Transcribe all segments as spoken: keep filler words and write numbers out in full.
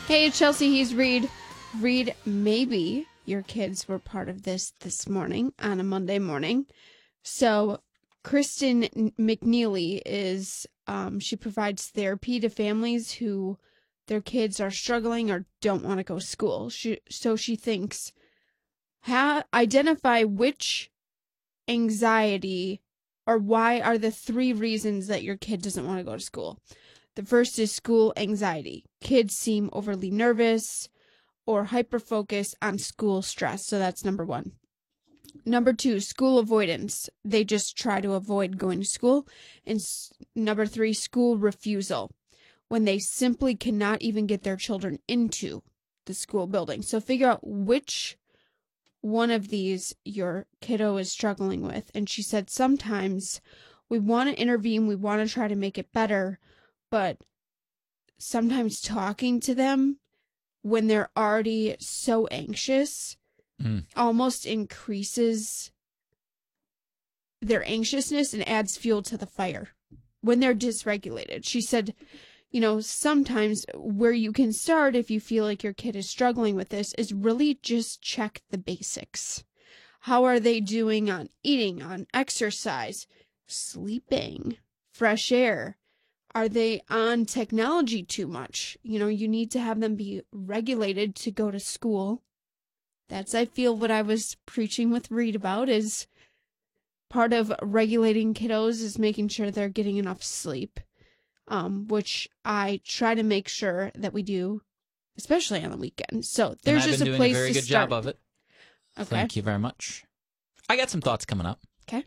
Hey, it's Chelsea. He's Reed. Reed, maybe your kids were part of this this morning on a Monday morning. So Kristen McNeely is, um, she provides therapy to families who their kids are struggling or don't want to go to school. She, so she thinks, ha, identify which anxiety or why are the three reasons that your kid doesn't want to go to school. The first is school anxiety. Kids seem overly nervous or hyper-focused on school stress. So that's number one. Number two, school avoidance. They just try to avoid going to school. And s- number three, school refusal, when they simply cannot even get their children into the school building. So figure out which one of these your kiddo is struggling with. And she said sometimes we want to intervene, we want to try to make it better, but sometimes talking to them when they're already so anxious mm. almost increases their anxiousness and adds fuel to the fire when they're dysregulated. She said, you know, sometimes where you can start if you feel like your kid is struggling with this is really just check the basics. How are they doing on eating, on exercise, sleeping, fresh air? Are they on technology too much? You know, you need to have them be regulated to go to school. That's, I feel, what I was preaching with Reed about is part of regulating kiddos is making sure they're getting enough sleep, um, which I try to make sure that we do, especially on the weekend. So there's just a place to start. I've been doing a very good job of it. Okay. Thank you very much. I got some thoughts coming up. Okay.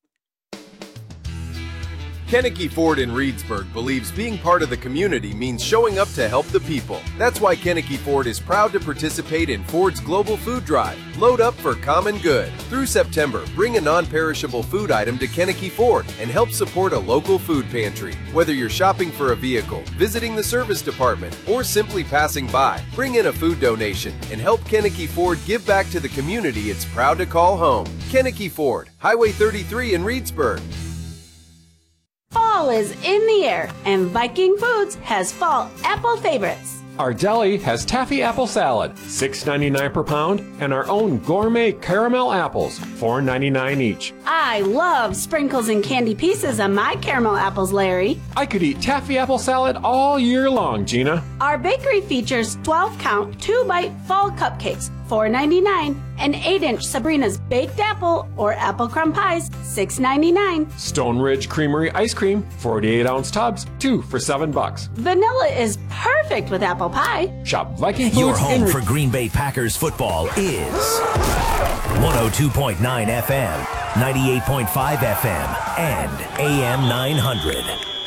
Kennecke Ford in Reedsburg believes being part of the community means showing up to help the people. That's why Kennecke Ford is proud to participate in Ford's Global Food Drive. Load up for common good. Through September, bring a non-perishable food item to Kennecke Ford and help support a local food pantry. Whether you're shopping for a vehicle, visiting the service department, or simply passing by, bring in a food donation and help Kennecke Ford give back to the community it's proud to call home. Kennecke Ford, Highway thirty-three in Reedsburg. Fall is in the air, and Viking Foods has fall apple favorites. Our deli has taffy apple salad, six ninety-nine per pound, and our own gourmet caramel apples, four ninety-nine each. I love sprinkles and candy pieces on my caramel apples, Larry. I could eat taffy apple salad all year long, Gina. Our bakery features twelve count, two bite fall cupcakes, four ninety-nine, and eight inch Sabrina's baked apple or apple crumb pies, six ninety-nine. Stone Ridge Creamery ice cream, forty-eight ounce tubs, two for seven bucks. Vanilla is perfect with apple pie. Shop Viking Foods. Your home in for Green Bay Packers football is one oh two point nine F M, ninety-eight point five F M, and A M nine hundred.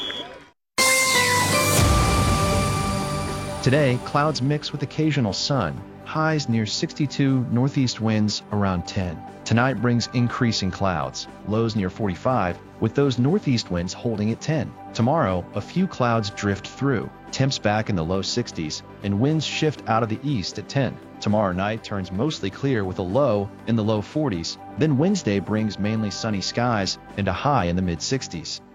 Today, clouds mix with occasional sun. Highs near sixty-two, northeast winds around ten. Tonight brings increasing clouds. Lows near forty-five, with those northeast winds holding at ten. Tomorrow, a few clouds drift through. Temps back in the low sixties, and winds shift out of the east at ten. Tomorrow night turns mostly clear with a low in the low forties. Then Wednesday brings mainly sunny skies and a high in the mid sixties.